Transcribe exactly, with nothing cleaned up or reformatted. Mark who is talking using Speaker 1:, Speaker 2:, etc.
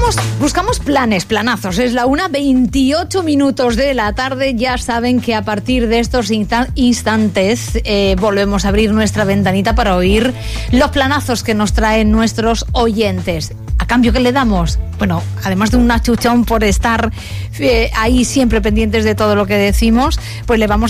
Speaker 1: buscamos, buscamos planes, planazos. Es la una veintiocho minutos de la tarde. Ya saben que a partir de estos insta- instantes eh, volvemos a abrir nuestra ventanita para oír los planazos que nos traen nuestros oyentes. ¿A cambio qué le damos? Bueno, además de un achuchón por estar eh, ahí siempre pendientes de todo lo que decimos, pues le vamos